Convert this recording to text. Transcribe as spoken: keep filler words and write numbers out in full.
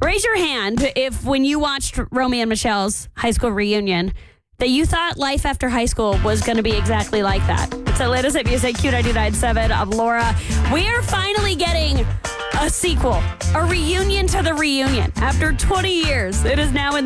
Raise your hand if when you watched Romy and Michelle's high school reunion that you thought life after high school was going to be exactly like that. It's the latest hit music, Q ninety-nine point seven of Laura. We are finally getting a sequel, a reunion to the reunion. After twenty years, it is now in the